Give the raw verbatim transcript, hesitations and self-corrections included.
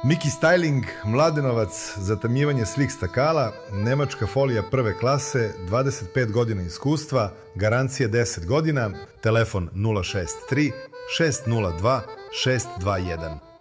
Miki Styling, Mladenovac, zatamljivanje svih stakala, nemačka folija prve klase, dvadeset pet godina iskustva, garancije deset godina, telefon nula šest tri šest nula dva šest dva jedan.